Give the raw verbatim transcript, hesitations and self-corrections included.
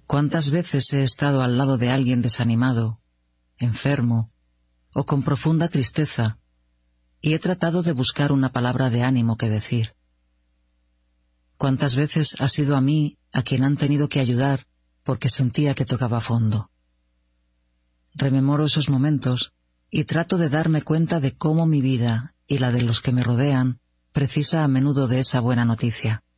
¿Cuántas veces he estado al lado de alguien desanimado, enfermo o con profunda tristeza, y he tratado de buscar una palabra de ánimo que decir? ¿Cuántas veces ha sido a mí a quien han tenido que ayudar porque sentía que tocaba fondo? Rememoro esos momentos y trato de darme cuenta de cómo mi vida y la de los que me rodean precisa a menudo de esa buena noticia.